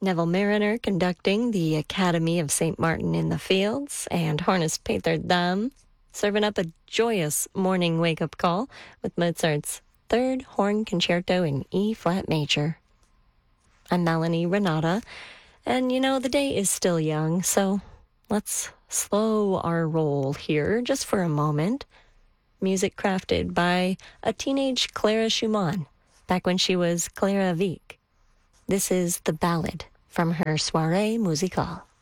Neville Mariner conducting the Academy of St. Martin in the Fields, and Hornis Peter Dam serving up a joyous morning wake-up call with Mozart's Third Horn Concerto in E-flat major. I'm Melanie Renata, and the day is still young, so let's slow our roll here just for a moment. Music crafted by a teenage Clara Schumann, back when she was Clara Wieck. This is the ballad from her Soirée Musicale.